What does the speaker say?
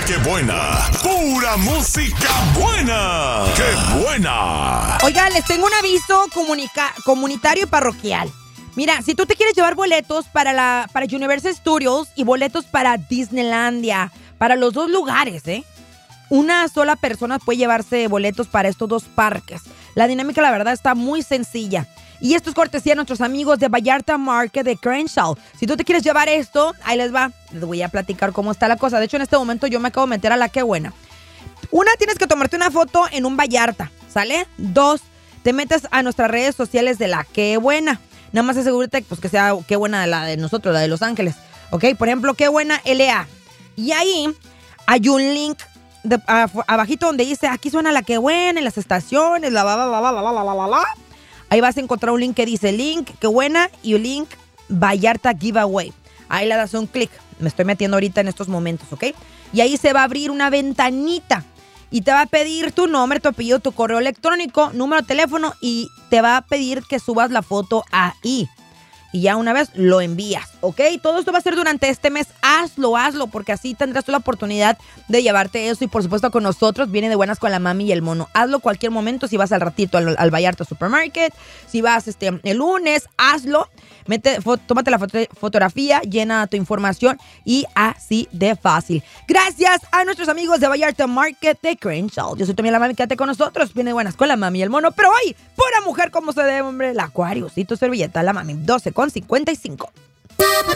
qué buena! ¡Pura música buena! ¡Qué buena! Oigan, les tengo un aviso comunitario y parroquial. Mira, si tú te quieres llevar boletos para Universal Studios y boletos para Disneylandia, para los dos lugares, una sola persona puede llevarse boletos para estos dos parques. La dinámica, la verdad, está muy sencilla. Y esto es cortesía de nuestros amigos de Vallarta Market de Crenshaw. Si tú te quieres llevar esto, ahí les va. Les voy a platicar cómo está la cosa. De hecho, en este momento yo me acabo de meter a la Qué Buena. Una, tienes que tomarte una foto en un Vallarta, ¿sale? 2, te metes a nuestras redes sociales de la Qué Buena. Nada más asegúrate pues, que sea Qué Buena la de nosotros, la de Los Ángeles. ¿Ok? Por ejemplo, Qué Buena LA. Y ahí hay un link abajito donde dice, aquí suena la Qué Buena en las estaciones, la. Ahí vas a encontrar un link que dice link Qué Buena y un link Vallarta Giveaway. Ahí le das un clic. Me estoy metiendo ahorita en estos momentos, ¿ok? Y ahí se va a abrir una ventanita y te va a pedir tu nombre, tu apellido, tu correo electrónico, número de teléfono y te va a pedir que subas la foto ahí. Y ya una vez lo envías, ¿ok? Todo esto va a ser durante este mes. Hazlo, porque así tendrás tú la oportunidad de llevarte eso. Y por supuesto con nosotros viene de buenas con la mami y el mono. Hazlo cualquier momento, si vas al ratito al Vallarta Supermarket, si vas el lunes, hazlo. Tómate la fotografía, llena tu información y así de fácil. Gracias a nuestros amigos de Vallarta Market de Crenshaw. Yo soy también la mami, quédate con nosotros. Viene de buenas con la mami y el mono. Pero hoy, pura mujer como se debe, hombre. La Aquariusito servilleta, la mami, 12:55.